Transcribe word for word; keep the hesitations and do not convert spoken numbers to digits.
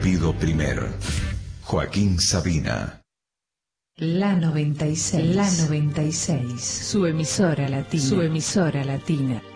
pido primer. Joaquín Sabina. La noventa y seis. La noventa y seis. Su emisora latina. Su emisora latina.